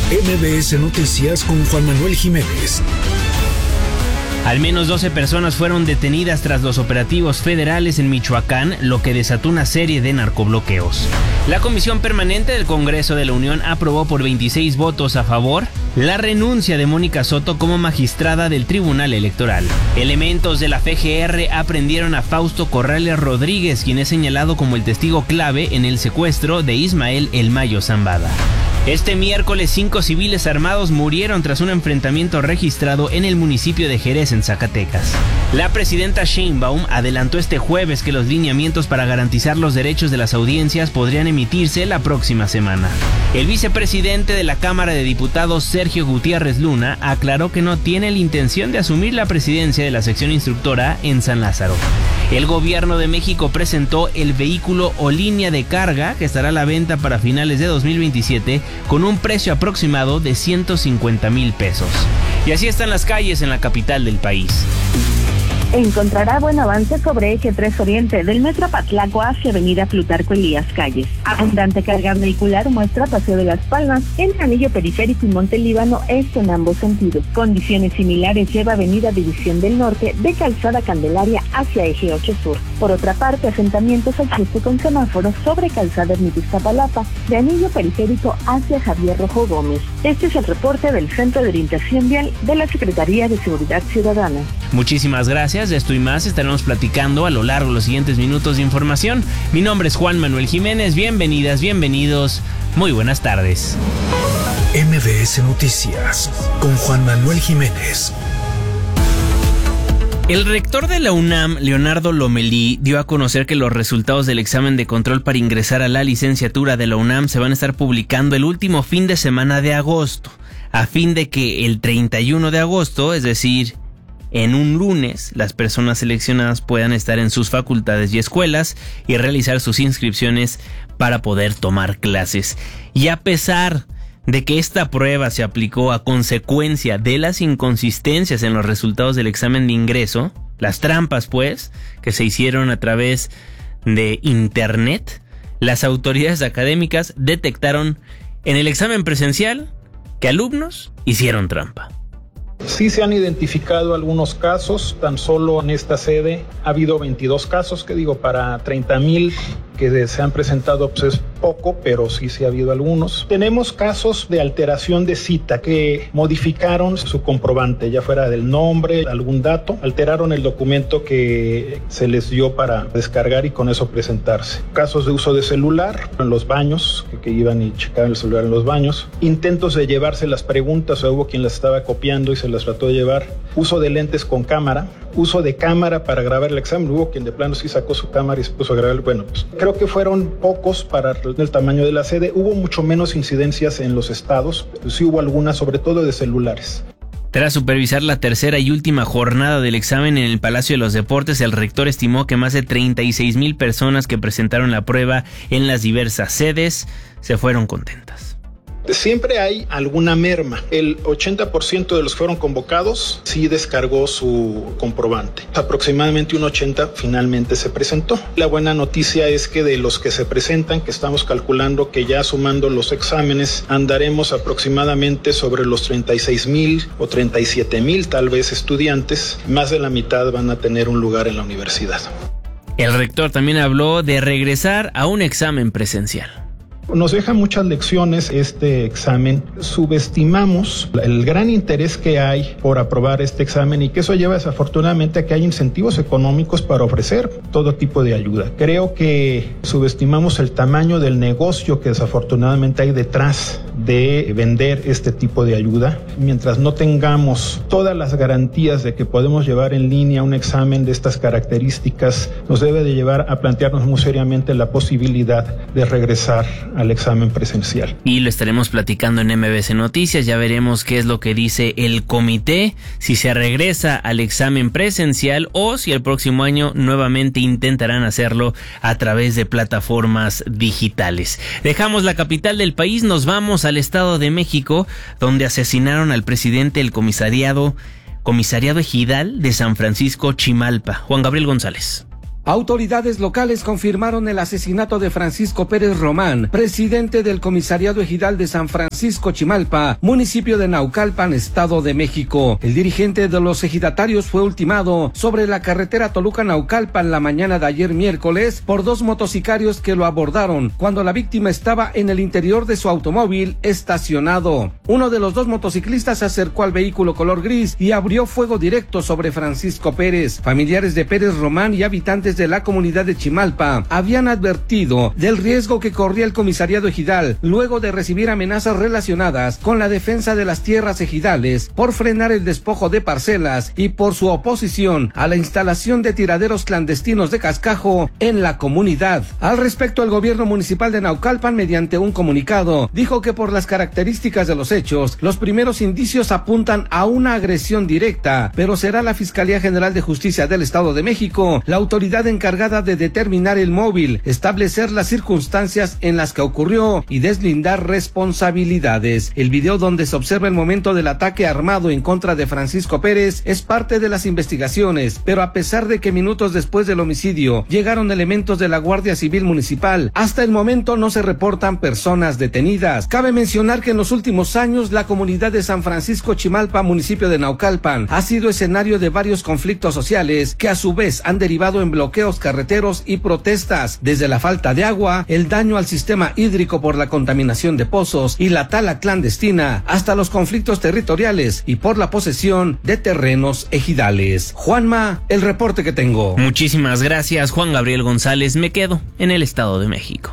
MBS Noticias con Juan Manuel Jiménez. Al menos 12 personas fueron detenidas tras los operativos federales en Michoacán, lo que desató una serie de narcobloqueos. La Comisión Permanente del Congreso de la Unión aprobó por 26 votos a favor la renuncia de Mónica Soto como magistrada del Tribunal Electoral. Elementos de la FGR aprendieron a Fausto Corrales Rodríguez, quien es señalado como el testigo clave en el secuestro de Ismael El Mayo Zambada. Este miércoles 5 civiles armados murieron tras un enfrentamiento registrado en el municipio de Jerez, en Zacatecas. La presidenta Sheinbaum adelantó este jueves que los lineamientos para garantizar los derechos de las audiencias podrían emitirse la próxima semana. El vicepresidente de la Cámara de Diputados, Sergio Gutiérrez Luna, aclaró que no tiene la intención de asumir la presidencia de la sección instructora en San Lázaro. El gobierno de México presentó el vehículo o línea de carga que estará a la venta para finales de 2027 con un precio aproximado de 150,000 pesos. Y así están las calles en la capital del país. Encontrará buen avance sobre Eje 3 Oriente del Metro Patlaco hacia Avenida Plutarco Elías Calles. Abundante carga vehicular muestra Paseo de las Palmas, en Anillo Periférico y Monte Líbano, esto en ambos sentidos. Condiciones similares lleva Avenida División del Norte de Calzada Candelaria hacia Eje 8 Sur. Por otra parte, asentamientos al cruce con semáforos sobre Calzada Ermita Iztapalapa, de Anillo Periférico hacia Javier Rojo Gómez. Este es el reporte del Centro de Orientación Vial de la Secretaría de Seguridad Ciudadana. Muchísimas gracias. De esto y más estaremos platicando a lo largo de los siguientes minutos de información. Mi nombre es Juan Manuel Jiménez. Bienvenidas, bienvenidos. Muy buenas tardes. MBS Noticias con Juan Manuel Jiménez. El rector de la UNAM, Leonardo Lomelí, dio a conocer que los resultados del examen de control para ingresar a la licenciatura de la UNAM se van a estar publicando el último fin de semana de agosto, a fin de que el 31 de agosto, es decir, en un lunes, las personas seleccionadas puedan estar en sus facultades y escuelas y realizar sus inscripciones para poder tomar clases. Y a pesar de que esta prueba se aplicó a consecuencia de las inconsistencias en los resultados del examen de ingreso, las trampas pues, que se hicieron a través de internet, las autoridades académicas detectaron en el examen presencial que alumnos hicieron trampa. Sí se han identificado algunos casos, tan solo en esta sede ha habido 22 casos, que digo, para 30,000 que se han presentado pues es poco, pero sí ha habido algunos. Tenemos casos de alteración de cita que modificaron su comprobante, ya fuera del nombre, algún dato, alteraron el documento que se les dio para descargar y con eso presentarse. Casos de uso de celular en los baños, que iban y checaban el celular en los baños. Intentos de llevarse las preguntas, o hubo quien las estaba copiando y se las trató de llevar. Uso de lentes con cámara. Uso de cámara para grabar el examen. Hubo quien de plano sí sacó su cámara y se puso a grabar. Bueno, pues creo que fueron pocos para el tamaño de la sede. Hubo mucho menos incidencias en los estados. Sí hubo algunas, sobre todo de celulares. Tras supervisar la tercera y última jornada del examen en el Palacio de los Deportes, el rector estimó que más de 36,000 personas que presentaron la prueba en las diversas sedes se fueron contentas. Siempre hay alguna merma. El 80% de los que fueron convocados sí descargó su comprobante. Aproximadamente un 80% finalmente se presentó. La buena noticia es que de los que se presentan, que estamos calculando que ya sumando los exámenes, andaremos aproximadamente sobre los 36,000 o 37,000 tal vez estudiantes. Más de la mitad van a tener un lugar en la universidad. El rector también habló de regresar a un examen presencial. Nos deja muchas lecciones este examen. Subestimamos el gran interés que hay por aprobar este examen y que eso lleva desafortunadamente a que hay incentivos económicos para ofrecer todo tipo de ayuda. Creo que subestimamos el tamaño del negocio que desafortunadamente hay detrás de vender este tipo de ayuda. Mientras no tengamos todas las garantías de que podemos llevar en línea un examen de estas características, nos debe de llevar a plantearnos muy seriamente la posibilidad de regresar al examen presencial. Y lo estaremos platicando en MBS Noticias. Ya veremos qué es lo que dice el comité, si se regresa al examen presencial o si el próximo año nuevamente intentarán hacerlo a través de plataformas digitales. Dejamos la capital del país, nos vamos al Estado de México, donde asesinaron al presidente del comisariado ejidal de San Francisco Chimalpa, Juan Gabriel González. Autoridades locales confirmaron el asesinato de Francisco Pérez Román, presidente del Comisariado Ejidal de San Francisco Chimalpa, municipio de Naucalpan, Estado de México. El dirigente de los ejidatarios fue ultimado sobre la carretera Toluca-Naucalpan la mañana de ayer miércoles por dos motocicarios que lo abordaron cuando la víctima estaba en el interior de su automóvil estacionado. Uno de los dos motociclistas se acercó al vehículo color gris y abrió fuego directo sobre Francisco Pérez. Familiares de Pérez Román y habitantes de la comunidad de Chimalpa habían advertido del riesgo que corría el comisariado ejidal luego de recibir amenazas relacionadas con la defensa de las tierras ejidales por frenar el despojo de parcelas y por su oposición a la instalación de tiraderos clandestinos de cascajo en la comunidad. Al respecto, el gobierno municipal de Naucalpan, mediante un comunicado, dijo que por las características de los hechos, los primeros indicios apuntan a una agresión directa, pero será la Fiscalía General de Justicia del Estado de México la autoridad encargada de determinar el móvil, establecer las circunstancias en las que ocurrió y deslindar responsabilidades. El video donde se observa el momento del ataque armado en contra de Francisco Pérez es parte de las investigaciones, pero a pesar de que minutos después del homicidio llegaron elementos de la Guardia Civil Municipal, hasta el momento no se reportan personas detenidas. Cabe mencionar que en los últimos años la comunidad de San Francisco Chimalpa, municipio de Naucalpan, ha sido escenario de varios conflictos sociales que a su vez han derivado en bloqueos carreteros y protestas, desde la falta de agua, el daño al sistema hídrico por la contaminación de pozos y la tala clandestina, hasta los conflictos territoriales y por la posesión de terrenos ejidales. Juanma, el reporte que tengo. Muchísimas gracias, Juan Gabriel González. Me quedo en el Estado de México.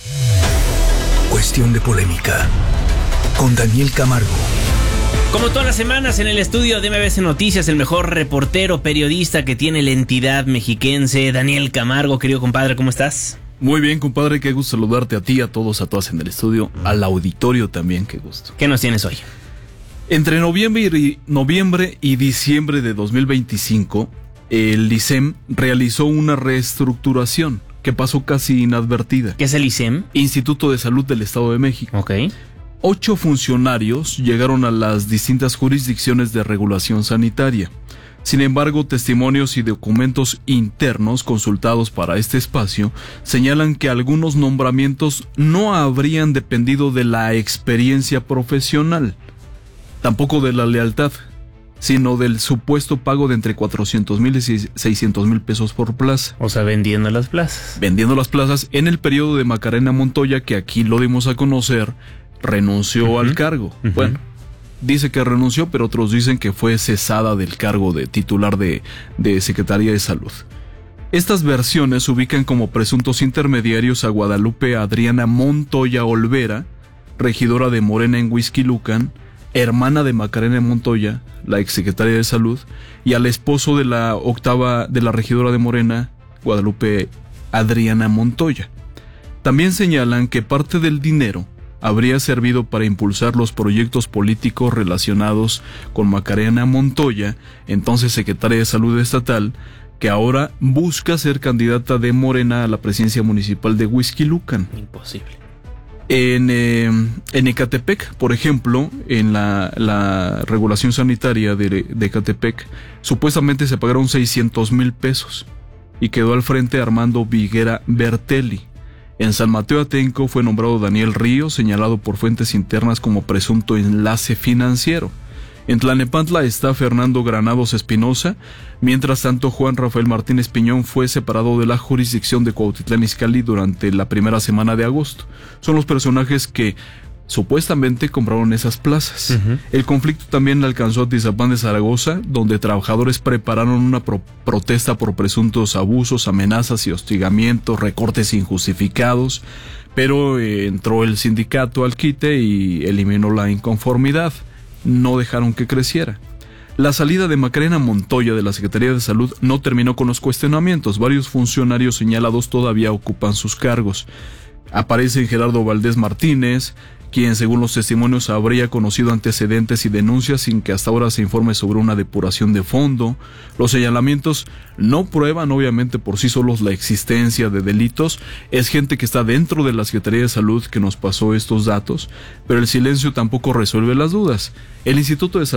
Cuestión de polémica con Daniel Camargo. Como todas las semanas en el estudio de MBC Noticias, el mejor reportero periodista que tiene la entidad mexiquense, Daniel Camargo. Querido compadre, ¿cómo estás? Muy bien, compadre, qué gusto saludarte a ti, a todos, a todas en el estudio, al auditorio también, qué gusto. ¿Qué nos tienes hoy? Entre noviembre y diciembre de 2025, el ICEM realizó una reestructuración que pasó casi inadvertida. ¿Qué es el ICEM? Instituto de Salud del Estado de México. Ok. 8 funcionarios llegaron a las distintas jurisdicciones de regulación sanitaria. Sin embargo, testimonios y documentos internos consultados para este espacio señalan que algunos nombramientos no habrían dependido de la experiencia profesional, tampoco de la lealtad, sino del supuesto pago de entre 400,000 y 600,000 pesos por plaza. O sea, vendiendo las plazas. Vendiendo las plazas en el periodo de Macarena Montoya, que aquí lo dimos a conocer, renunció al cargo. Bueno, dice que renunció, pero otros dicen que fue cesada del cargo de titular de Secretaría de Salud. Estas versiones ubican como presuntos intermediarios a Guadalupe Adriana Montoya Olvera, regidora de Morena en Huixquilucan, hermana de Macarena Montoya, la exsecretaria de Salud, y al esposo de la regidora de Morena, Guadalupe Adriana Montoya. También señalan que parte del dinero habría servido para impulsar los proyectos políticos relacionados con Macarena Montoya, entonces secretaria de Salud estatal, que ahora busca ser candidata de Morena a la presidencia municipal de Huixquilucan. Imposible. En Ecatepec, por ejemplo, en la regulación sanitaria de Ecatepec, supuestamente se pagaron 600,000 pesos y quedó al frente Armando Viguera Bertelli. En San Mateo Atenco fue nombrado Daniel Ríos, señalado por fuentes internas como presunto enlace financiero. En Tlalnepantla está Fernando Granados Espinosa. Mientras tanto, Juan Rafael Martínez Piñón fue separado de la jurisdicción de Cuautitlán Izcalli durante la primera semana de agosto. Son los personajes que supuestamente compraron esas plazas. El conflicto también alcanzó a Tizapán de Zaragoza, donde trabajadores prepararon una protesta por presuntos abusos, amenazas y hostigamientos, recortes injustificados, pero entró el sindicato al quite y eliminó la inconformidad. No dejaron que creciera. La salida de Macarena Montoya de la Secretaría de Salud no terminó con los cuestionamientos. Varios funcionarios señalados todavía ocupan sus cargos. Aparece Gerardo Valdés Martínez, quien según los testimonios habría conocido antecedentes y denuncias sin que hasta ahora se informe sobre una depuración de fondo. Los señalamientos no prueban obviamente por sí solos la existencia de delitos. Es gente que está dentro de la Secretaría de Salud que nos pasó estos datos, pero el silencio tampoco resuelve las dudas. El Instituto de Salud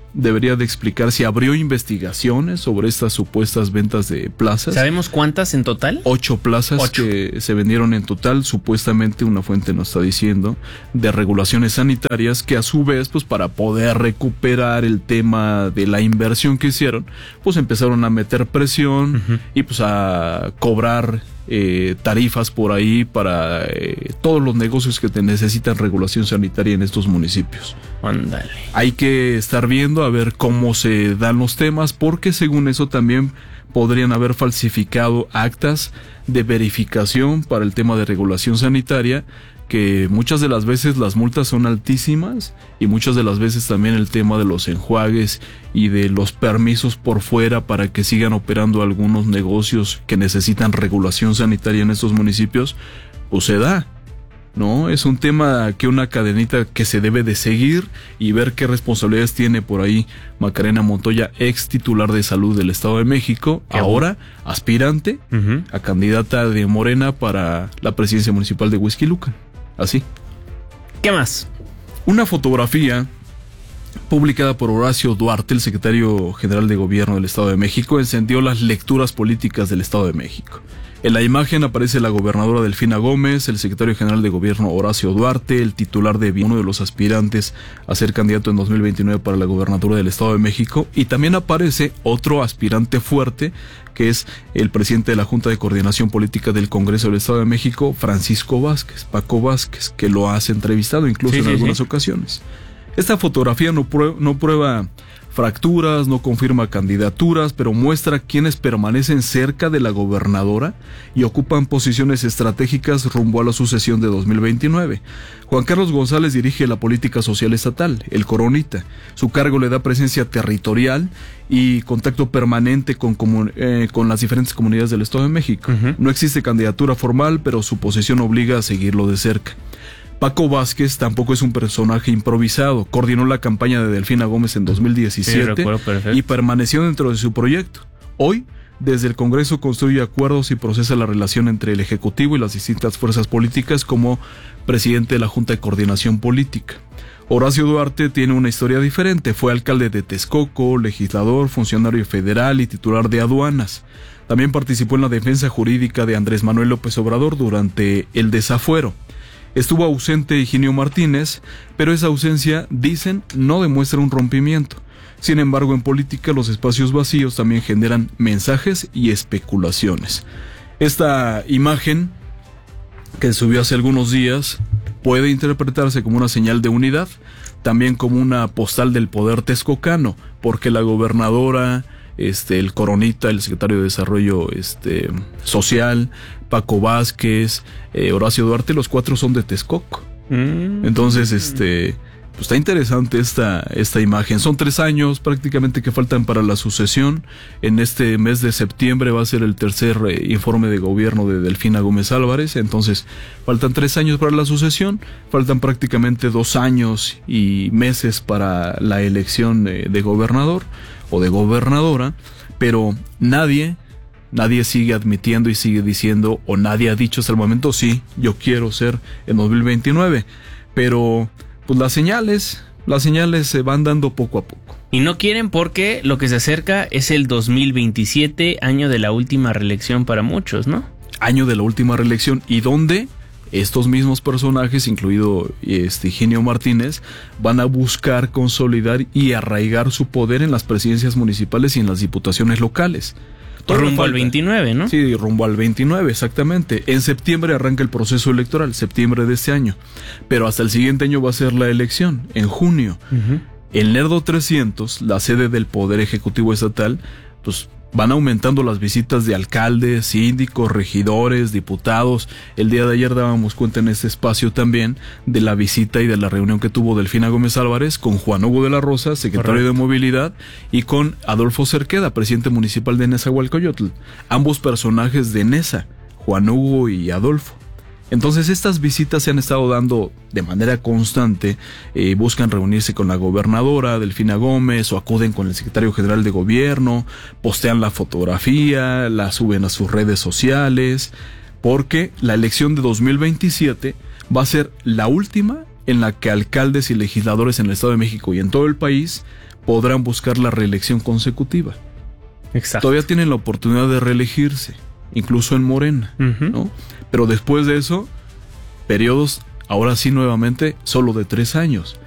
debería de explicar si abrió investigaciones sobre estas supuestas ventas de plazas. ¿Sabemos cuántas en total? 8 plazas que se vendieron en total, supuestamente una fuente nos está diciendo, de regulaciones sanitarias que a su vez, pues para poder recuperar el tema de la inversión que hicieron, pues empezaron a meter presión y pues a cobrar tarifas por ahí para todos los negocios que necesitan regulación sanitaria en estos municipios. Ándale. Hay que estar viendo a ver cómo se dan los temas, porque según eso también podrían haber falsificado actas de verificación para el tema de regulación sanitaria, que muchas de las veces las multas son altísimas y muchas de las veces también el tema de los enjuagues y de los permisos por fuera para que sigan operando algunos negocios que necesitan regulación sanitaria en estos municipios, pues se da, ¿no? Es un tema que una cadenita que se debe de seguir y ver qué responsabilidades tiene por ahí Macarena Montoya, ex titular de salud del Estado de México, ahora aspirante a candidata de Morena para la presidencia municipal de Huixquilucan. Así. ¿Qué más? Una fotografía publicada por Horacio Duarte, el secretario general de Gobierno del Estado de México, encendió las lecturas políticas del Estado de México. En la imagen aparece la gobernadora Delfina Gómez, el secretario general de Gobierno Horacio Duarte, el titular de uno de los aspirantes a ser candidato en 2029 para la gobernatura del Estado de México, y también aparece otro aspirante fuerte, que es el presidente de la Junta de Coordinación Política del Congreso del Estado de México, Francisco Vázquez, Paco Vázquez, que lo has entrevistado incluso en algunas ocasiones. Esta fotografía no prueba fracturas, no confirma candidaturas, pero muestra quienes permanecen cerca de la gobernadora y ocupan posiciones estratégicas rumbo a la sucesión de 2029. Juan Carlos González dirige la política social estatal, el Coronita. Su cargo le da presencia territorial y contacto permanente con las diferentes comunidades del Estado de México. No existe candidatura formal, pero su posición obliga a seguirlo de cerca. Paco Vázquez tampoco es un personaje improvisado. Coordinó la campaña de Delfina Gómez en 2017 y permaneció dentro de su proyecto. Hoy, desde el Congreso construye acuerdos y procesa la relación entre el Ejecutivo y las distintas fuerzas políticas como presidente de la Junta de Coordinación Política. Horacio Duarte tiene una historia diferente. Fue alcalde de Texcoco, legislador, funcionario federal y titular de aduanas. También participó en la defensa jurídica de Andrés Manuel López Obrador durante el desafuero. Estuvo ausente Higinio Martínez, pero esa ausencia, dicen, no demuestra un rompimiento. Sin embargo, en política los espacios vacíos también generan mensajes y especulaciones. Esta imagen, que subió hace algunos días, puede interpretarse como una señal de unidad, también como una postal del poder texcocano, porque la gobernadora, el Coronita, el secretario de Desarrollo Social, Paco Vázquez, Horacio Duarte, los 4 son de Texcoco. Entonces, pues está interesante esta imagen. Son 3 años prácticamente que faltan para la sucesión. En este mes de septiembre va a ser el tercer informe de gobierno de Delfina Gómez Álvarez. Entonces, faltan 3 años para la sucesión. Faltan prácticamente 2 años y meses para la elección de gobernador o de gobernadora, pero nadie sigue admitiendo y sigue diciendo, o nadie ha dicho hasta el momento, sí, yo quiero ser en 2029, pero pues las señales se van dando poco a poco. Y no quieren porque lo que se acerca es el 2027, año de la última reelección para muchos, ¿no? Año de la última reelección, y donde estos mismos personajes, incluido Higinio Martínez, van a buscar consolidar y arraigar su poder en las presidencias municipales y en las diputaciones locales. Rumbo al 29, ¿no? Sí, rumbo al 29, exactamente. En septiembre arranca el proceso electoral, septiembre de este año. Pero hasta el siguiente año va a ser la elección, en junio. En Lerdo 300, la sede del Poder Ejecutivo Estatal, pues van aumentando las visitas de alcaldes, síndicos, regidores, diputados. El día de ayer dábamos cuenta en este espacio también de la visita y de la reunión que tuvo Delfina Gómez Álvarez con Juan Hugo de la Rosa, secretario de Movilidad, y con Adolfo Cerqueda, presidente municipal de Nezahualcóyotl. Ambos personajes de Neza, Juan Hugo y Adolfo. Entonces estas visitas se han estado dando de manera constante, buscan reunirse con la gobernadora Delfina Gómez o acuden con el secretario general de gobierno, postean la fotografía, la suben a sus redes sociales, porque la elección de 2027 va a ser la última en la que alcaldes y legisladores en el Estado de México y en todo el país podrán buscar la reelección consecutiva. Exacto. Todavía tienen la oportunidad de reelegirse, incluso en Morena, ¿no? Pero después de eso, periodos, ahora sí nuevamente, solo de 3 años.